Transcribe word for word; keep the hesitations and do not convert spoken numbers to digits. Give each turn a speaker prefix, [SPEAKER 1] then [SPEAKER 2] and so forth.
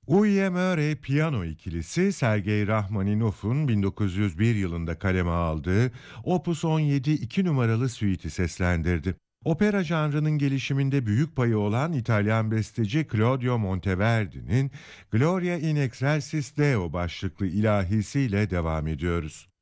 [SPEAKER 1] Uyemöre piyano ikilisi Sergei Rachmaninoff'un bin dokuz yüz bir yılında kaleme aldığı Opus on yedi iki numaralı süiti seslendirdi. Opera janrının gelişiminde büyük payı olan İtalyan besteci Claudio Monteverdi'nin Gloria in Excelsis Deo başlıklı ilahisiyle devam ediyoruz.